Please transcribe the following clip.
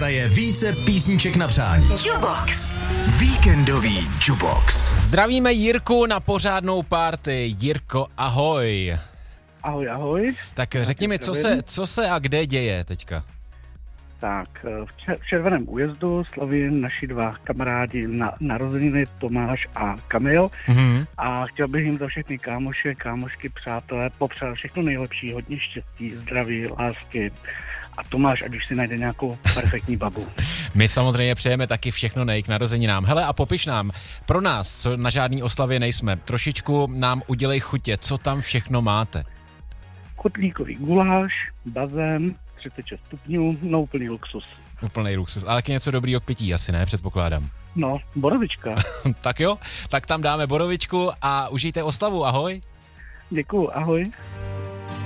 hraje více písniček na přání. Jubox. Víkendový Jubox. Zdravíme Jirku na pořádnou party. Jirko, ahoj. Ahoj, ahoj. Tak řekni mi, co se a kde děje teďka? Tak, v Červeném újezdu slaví naši dva kamarádi na narozeniny, Tomáš a Kamil. Mhm. A chtěl bych jim za všechny kámošky, přátelé popřát všechno nejlepší, hodně štěstí, zdraví, lásky. A Tomáš, ať už si najde nějakou perfektní babu. My samozřejmě přejeme taky všechno k narozeninám. Hele, a popiš nám, pro nás, co na žádný oslavě nejsme, trošičku nám udělej chutě, co tam všechno máte. Kotlíkový guláš, bazén, 36 stupňů, no úplný luxus. Úplnej luxus, ale taky něco dobrýho k pití, asi ne, předpokládám. No, borovička. Tak jo, tak tam dáme borovičku a užijte oslavu, ahoj. Děkuju, ahoj.